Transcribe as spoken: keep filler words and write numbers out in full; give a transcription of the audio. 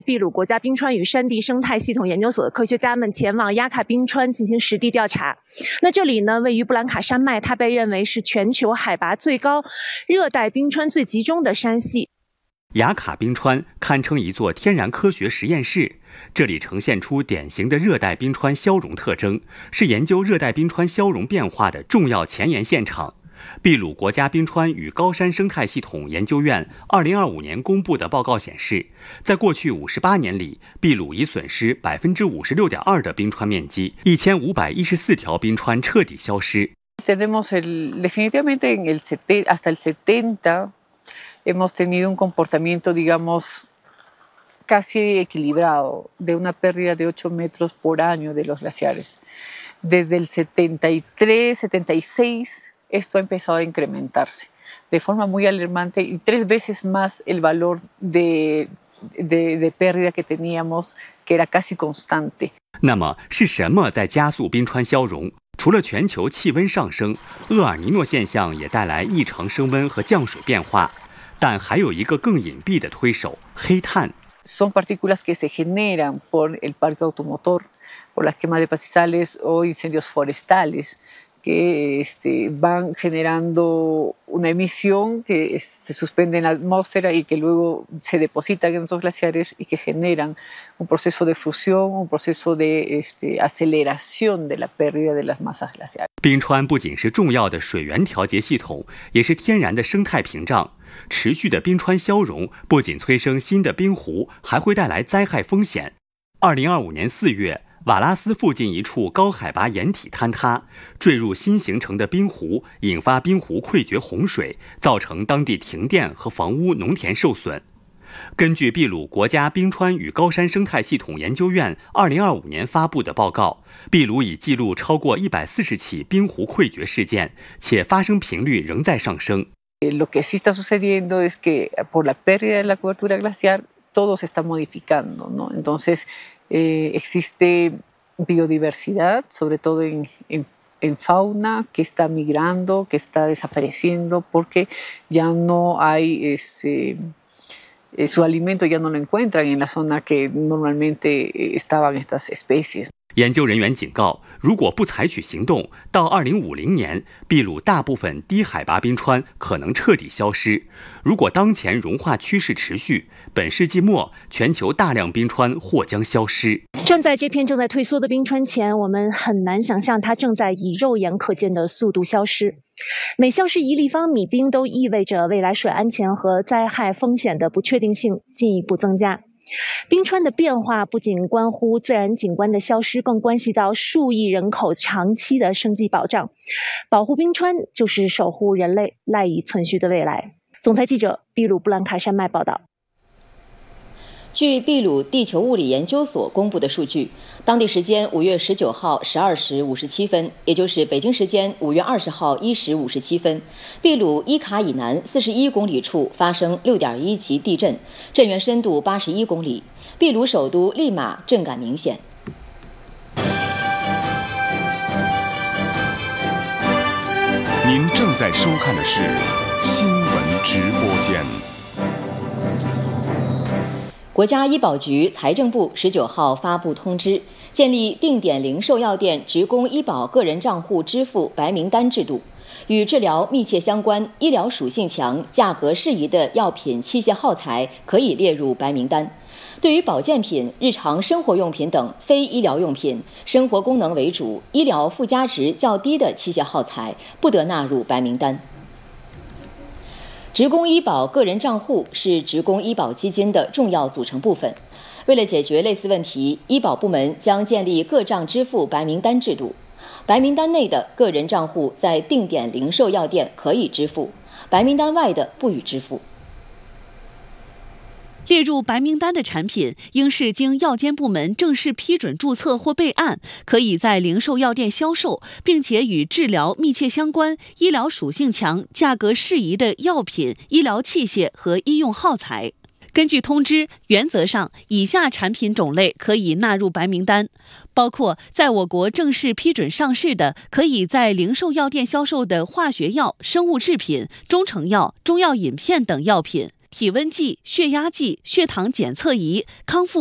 秘鲁国家冰川与山地生态系统研究所的科学家们前往雅卡冰川进行实地调查。那这里呢，位于布兰卡山脉，它被认为是全球海拔最高、热带冰川最集中的山系。 雅卡冰川堪称一座天然科学实验室，这里呈现出典型的热带冰川消融特征，是研究热带冰川消融变化的重要前沿现场。秘鲁国家冰川与高山生态系统研究院二零二五年公布的报告显示，在过去五十八年里，秘鲁已损失百分之五十六点二的冰川面积，一千五百一十四条冰川彻底消失。 Tenemos el definitivamente en el setenta hasta el setenta hemos tenido un comportamiento, digamos, casi equilibrado de una pérdida de ocho metros por año de los glaciares. Desde el setenta y tres, setenta y seis.Esto ha empezado a incrementarse de forma muy alarmante y tres veces más el valor de, de, de pérdida que teníamos, que era casi constante. 那么是什么在加速冰川消融？除了全球气温上升，厄尔尼诺现象也带来异常升温和降水变化，但还有一个更隐蔽的推手——黑炭。 Son partículas que se generan por el parque automotor, por las quemas de pastizales o incendios forestales.que este, van generando una emisión que se suspende en la atmósfera y que luego se depositan en estos glaciares y que generan un proceso de fusión, un proceso de este, aceleración de la pérdida de las masas glaciares. 冰川不仅是重要的水源调节系统，也是天然的生态屏障。持续的冰川消融不仅催生新的冰湖，还会带来灾害风险。二零二五年四月。瓦拉斯附近一处高海拔岩体坍塌，坠入新形成的冰湖，引发冰湖溃决洪水，造成当地停电和房屋、农田受损。根据秘鲁国家冰川与高山生态系统研究院二零二五年发布的报告，秘鲁已记录超过一百四十起冰湖溃决事件，且发生频率仍在上升。 Lo que sí está sucediendo es que por la pérdida de la cobertura glaciar todo se está modificando, ¿no? Entonces,Eh, existe biodiversidad, sobre todo en, en, en fauna, que está migrando, que está desapareciendo, porque ya no hay, este, eh, su alimento ya no lo encuentran en la zona que normalmente eh, estaban estas especies. 研究人员警告，如果不采取行动，到二零五零年，秘鲁大部分低海拔冰川可能彻底消失。如果当前融化趋势持续，本世纪末全球大量冰川或将消失。 站在这片正在退缩的冰川前，我们很难想象它正在以肉眼可见的速度消失。每消失一立方米冰，都意味着未来水安全和灾害风险的不确定性进一步增加。冰川的变化不仅关乎自然景观的消失，更关系到数亿人口长期的生计保障。保护冰川就是守护人类赖以存续的未来。总台记者秘鲁布兰卡山脉报道。 据秘鲁地球物理研究所公布的数据，当地时间五月十九号十二时五十七分，也就是北京时间五月二十号一时五十七分，秘鲁伊卡以南四十一公里处发生六点一级地震，震源深度八十一公里，秘鲁首都利马震感明显。 您正在收看的是新闻直播间。 国家医保局、财政部十九号发布通知，建立定点零售药店职工医保个人账户支付白名单制度，与治疗密切相关、医疗属性强、价格适宜的药品、器械耗材可以列入白名单。对于保健品、日常生活用品等非医疗用品、生活功能为主、医疗附加值较低的器械耗材，不得纳入白名单。职工医保个人账户是职工医保基金的重要组成部分。为了解决类似问题，医保部门将建立个账支付白名单制度。白名单内的个人账户在定点零售药店可以支付，白名单外的不予支付。 列入白名单的产品应是经药监部门正式批准注册或备案，可以在零售药店销售，并且与治疗密切相关、医疗属性强、价格适宜的药品、医疗器械和医用耗材。根据通知，原则上以下产品种类可以纳入白名单，包括在我国正式批准上市的，可以在零售药店销售的化学药、生物制品、中成药、中药饮片等药品。 体温计、血压计、血糖检测仪、康复